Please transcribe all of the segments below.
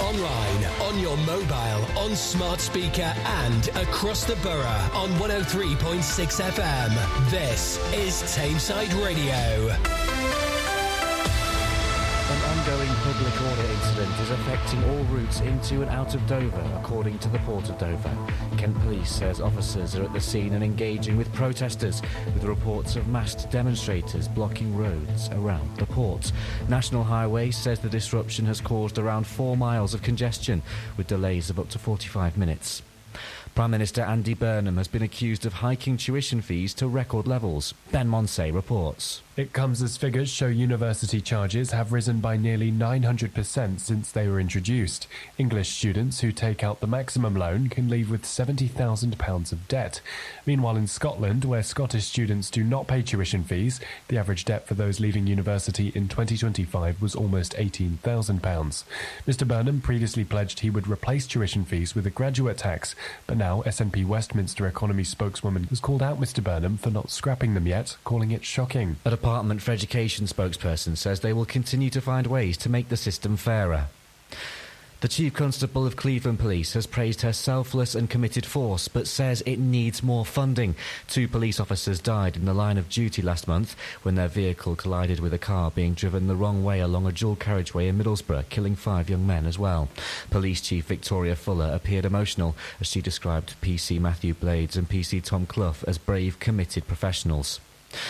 online, on your mobile, on smart speaker and across the borough on 103.6 FM. This is Tameside Radio. An ongoing public order incident is affecting all routes into and out of Dover, according to the Port of Dover. Kent Police says officers are at the scene and engaging with protesters, with reports of massed demonstrators blocking roads around the port. National Highways says the disruption has caused around 4 miles of congestion, with delays of up to 45 minutes. Prime Minister Andy Burnham has been accused of hiking tuition fees to record levels. Ben Monsey reports. It comes as figures show university charges have risen by nearly 900% since they were introduced. English students who take out the maximum loan can leave with £70,000 of debt. Meanwhile, in Scotland, where Scottish students do not pay tuition fees, the average debt for those leaving university in 2025 was almost £18,000. Mr Burnham previously pledged he would replace tuition fees with a graduate tax, but now SNP Westminster economy spokeswoman has called out Mr Burnham for not scrapping them yet, calling it shocking. A Department for Education spokesperson says they will continue to find ways to make the system fairer. The Chief Constable of Cleveland Police has praised her selfless and committed force, but says it needs more funding. 2 police officers died in the line of duty last month when their vehicle collided with a car being driven the wrong way along a dual carriageway in Middlesbrough, killing 5 young men as well. Police Chief Victoria Fuller appeared emotional as she described PC Matthew Blades and PC Tom Clough as brave, committed professionals.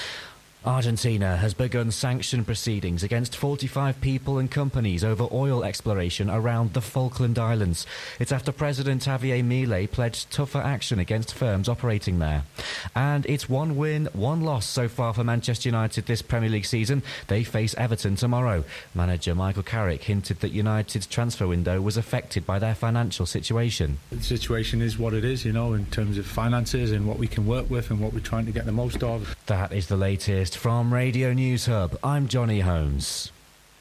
Argentina has begun sanction proceedings against 45 people and companies over oil exploration around the Falkland Islands. It's after President Javier Milei pledged tougher action against firms operating there. And it's 1 win, 1 loss so far for Manchester United this Premier League season. They face Everton tomorrow. Manager Michael Carrick hinted that United's transfer window was affected by their financial situation. The situation is what it is, you know, in terms of finances and what we can work with and what we're trying to get the most of. That is the latest from Radio News Hub. I'm Johnny Holmes.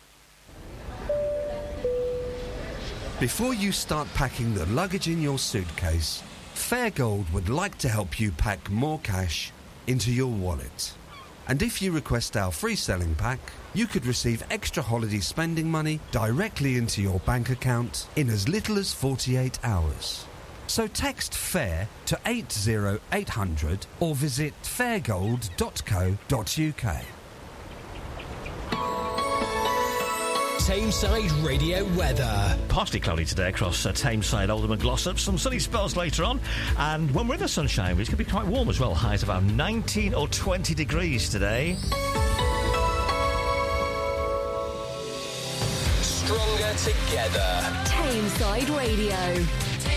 Before you start packing the luggage in your suitcase, Fairgold would like to help you pack more cash into your wallet. And if you request our free selling pack, you could receive extra holiday spending money directly into your bank account in as little as 48 hours. So text FAIR to 80800 or visit fairgold.co.uk. Tameside Radio weather. Partly cloudy today across Tameside, Oldham and Glossop. Some sunny spells later on. And when we're in the sunshine, it's going to be quite warm as well. Highs about 19 or 20 degrees today. Stronger together. Tameside Radio.